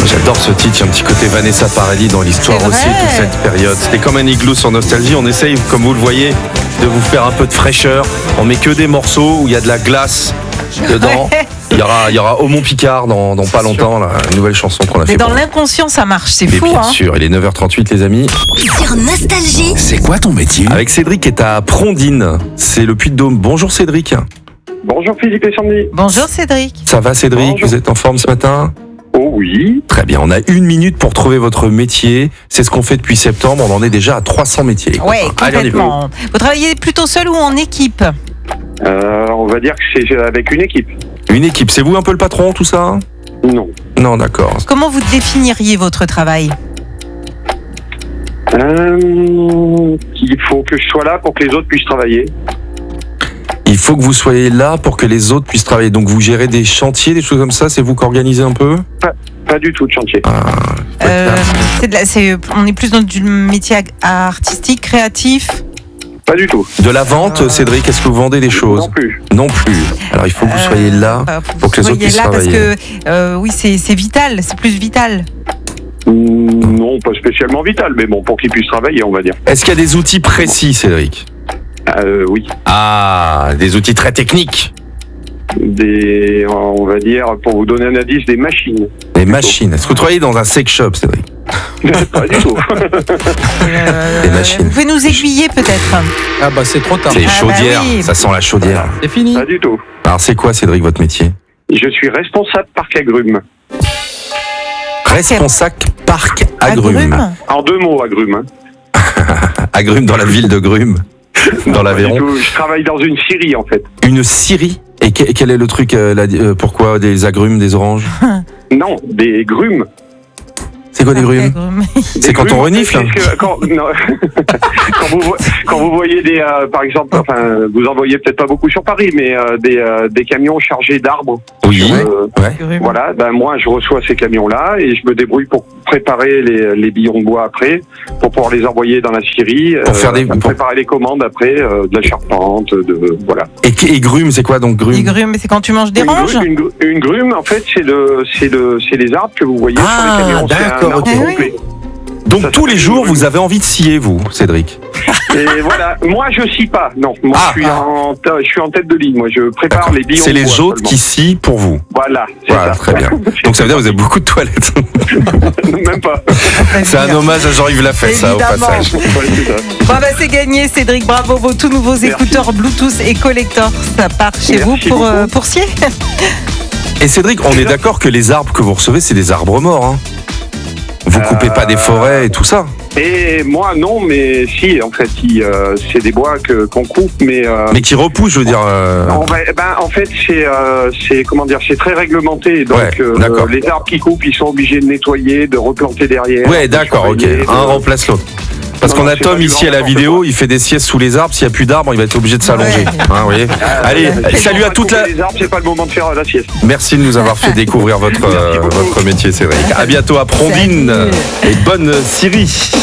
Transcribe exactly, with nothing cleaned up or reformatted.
J'adore ce titre, il y a un petit côté Vanessa Paradis dans l'histoire aussi, toute cette période. C'était comme un igloo sur Nostalgie. On essaye, comme vous le voyez, de vous faire un peu de fraîcheur. On met que des morceaux où il y a de la glace dedans. Il y aura, il y aura Aumont Picard dans, dans pas longtemps, là, une nouvelle chanson qu'on a fait. Mais dans l'inconscient, ça marche, c'est fou. Bien hein. sûr, il est neuf heures trente-huit, les amis. Sur Nostalgie. C'est quoi ton métier? Avec Cédric qui est à Prondine. C'est le Puy-de-Dôme. Bonjour Cédric. Bonjour Philippe et Sandy. Bonjour Cédric. Ça va Cédric? Bonjour. Vous êtes en forme ce matin? Oh oui. Très bien, on a une minute pour trouver votre métier. C'est ce qu'on fait depuis septembre. On en est déjà à trois cents métiers. les Ouais, copains. Allez, on y va. complètement. Vous travaillez plutôt seul ou en équipe? Euh, on va dire que c'est avec une équipe. Une équipe, c'est vous un peu le patron, tout ça? Non. Non, d'accord. Comment vous définiriez votre travail? Euh, il faut que je sois là pour que les autres puissent travailler. Il faut que vous soyez là pour que les autres puissent travailler. Donc vous gérez des chantiers, des choses comme ça, c'est vous qui organisez un peu? Pas, pas du tout de chantier. Ah, Euh, c'est de la- c'est- On est plus dans du métier ag- artistique, créatif. Pas du tout. De la vente, Euh, Cédric, est-ce que vous vendez des choses? Non plus. Non plus. Alors il faut que vous soyez là Euh, pour que les vous autres soyez puissent là travailler. parce que euh, oui, c'est c'est vital, c'est plus vital. Mm, Non, pas spécialement vital, mais bon, pour qu'ils puissent travailler, on va dire. Est-ce qu'il y a des outils précis, Cédric? Euh, oui. Ah, des outils très techniques. Des, on va dire, pour vous donner un indice, des machines. Des machines. Est-ce que vous travaillez dans un sex shop, Cédric? Pas du tout. Euh, Des machines. Vous pouvez nous aiguiller peut-être? Ah bah c'est trop tard. C'est les Ah, bah chaudières, oui. ça sent la chaudière. C'est fini. Pas du tout. Alors c'est quoi, Cédric, votre métier? Je suis responsable parc agrumes. Responsable parc agrumes. Agrumes. En deux mots, agrumes. Hein. Agrumes dans la ville de Grumes, dans Pas du l'Aveyron. tout. Je travaille dans une scierie, en fait. Une scierie. Et que- quel est le truc euh, la- euh, Pourquoi des agrumes, des oranges? Non, des grumes. C'est quoi des grumes? Agrumes. C'est Des quand grumes, on en renifle? fait, c'est ce que- quand, non. quand, vous, vo- quand vous voyez des, euh, par exemple, enfin, vous en voyez peut-être pas beaucoup sur Paris, mais euh, des, euh, des camions chargés d'arbres. Oui. Euh, Ouais. Agrumes. Voilà, ben moi je reçois ces camions-là et je me débrouille pour préparer les, les billons de bois après, pour pouvoir les envoyer dans la scierie, Pour faire des- enfin, pour- préparer les commandes après, euh, de la charpente, de voilà. Et, et grumes, c'est quoi donc Les grumes? grumes, c'est quand tu manges des Une, ranges? gru- une, gru- une grume, en fait, c'est le, c'est le, c'est les arbres que vous voyez Ah, sur les camions. C'est un d'accord, arbre ok. complet. Donc Ça tous les s'appelle jours, une grume. vous avez envie de scier, vous, Cédric? Et voilà, moi je scie pas, non, moi Ah. je suis en, je suis en tête de ligne, moi je prépare D'accord. les billons. C'est de les bois autres seulement. qui scient pour vous. Voilà, c'est Voilà, ça. très bien. Donc ça veut dire que vous avez beaucoup de toilettes. Même pas. C'est un hommage à Jean-Yves Lafesse, ça, au Évidemment. passage. Ouais, c'est ça. Bon bah c'est gagné Cédric, bravo, vos tout nouveaux écouteurs Bluetooth et collector, ça part chez Merci vous pour, euh, beaucoup. pour scier. Et Cédric, on est d'accord que les arbres que vous recevez, c'est des arbres morts, hein? Vous coupez pas des forêts et tout ça? Et moi non, mais si, en fait, il, euh, c'est des bois que qu'on coupe, mais, euh, Mais qui repoussent, je veux dire. euh, on va- ben, en fait c'est euh, c'est comment dire, c'est très réglementé. Donc Ouais, euh, d'accord. les arbres qui coupent, ils sont obligés de nettoyer, de replanter derrière. Ouais, de d'accord, ok. surveiller, Un de- remplace l'autre. Parce Non, qu'on non, a c'est Tom pas du ici à la n'importe vidéo, quoi. il fait des siestes sous les arbres. S'il n'y a plus d'arbres, il va être obligé de s'allonger. Ouais. Hein, vous voyez. Allez, Euh, salut à toute la. Les arbres, c'est pas le moment de faire la sieste. Merci de nous avoir fait découvrir votre, euh, beaucoup. votre métier, Cédric. À bientôt à Prondine Salut. et bonne Syrie.